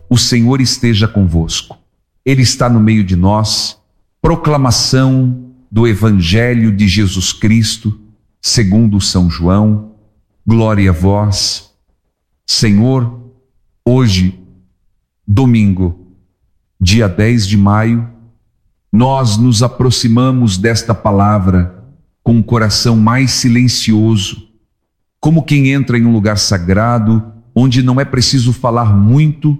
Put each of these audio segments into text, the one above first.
O Senhor esteja convosco. Ele está no meio de nós. Proclamação do Evangelho de Jesus Cristo, segundo São João. Glória a vós, Senhor. Hoje, domingo, dia 10 de maio, nós nos aproximamos desta palavra com um coração mais silencioso, como quem entra em um lugar sagrado, onde não é preciso falar muito,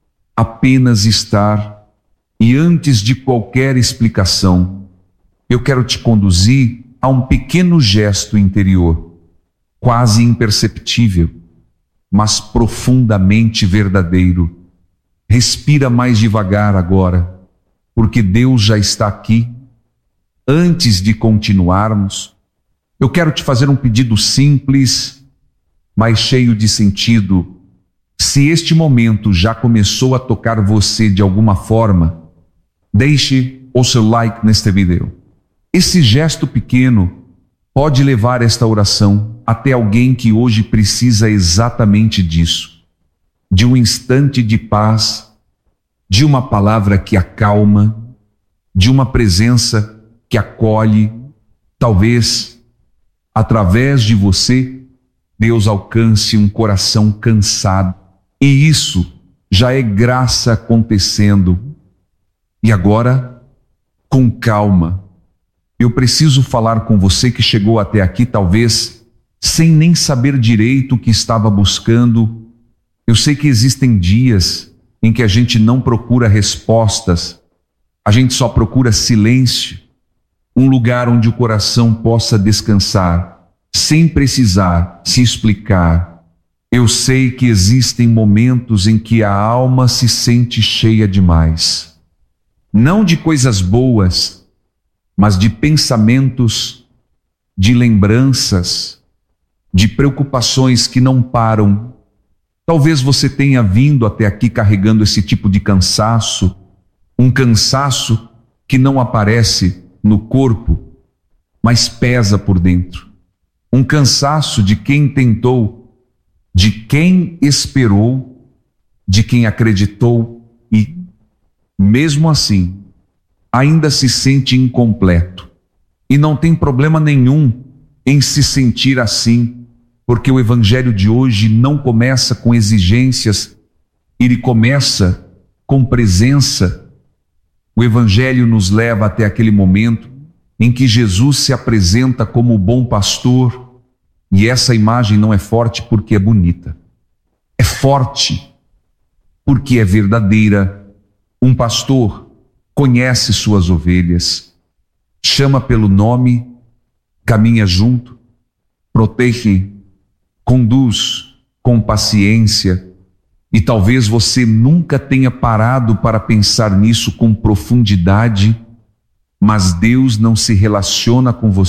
apenas estar. E antes de qualquer explicação, eu quero te conduzir a um pequeno gesto interior, quase imperceptível, mas profundamente verdadeiro. Respira mais devagar agora, porque Deus já está aqui. Antes de continuarmos, eu quero te fazer um pedido simples, mas cheio de sentido. Se este momento já começou a tocar você de alguma forma, deixe o seu like neste vídeo. Esse gesto pequeno pode levar esta oração até alguém que hoje precisa exatamente disso, de um instante de paz, de uma palavra que acalma, de uma presença que acolhe. Talvez, através de você, Deus alcance um coração cansado, e isso já é graça acontecendo. E agora, com calma, eu preciso falar com você que chegou até aqui, talvez, sem nem saber direito o que estava buscando. Eu sei que existem dias em que a gente não procura respostas, a gente só procura silêncio, um lugar onde o coração possa descansar, sem precisar se explicar. Eu sei que existem momentos em que a alma se sente cheia demais. Não de coisas boas, mas de pensamentos, de lembranças, de preocupações que não param. Talvez você tenha vindo até aqui carregando esse tipo de cansaço, um cansaço que não aparece no corpo, mas pesa por dentro. Um cansaço de quem tentou, de quem esperou, de quem acreditou e, mesmo assim, ainda se sente incompleto. E não tem problema nenhum em se sentir assim, porque o Evangelho de hoje não começa com exigências, ele começa com presença. O Evangelho nos leva até aquele momento em que Jesus se apresenta como o bom pastor, e essa imagem não é forte porque é bonita, é forte porque é verdadeira. Um pastor conhece suas ovelhas, chama pelo nome, caminha junto, protege, conduz com paciência. E talvez você nunca tenha parado para pensar nisso com profundidade, mas Deus não se relaciona com você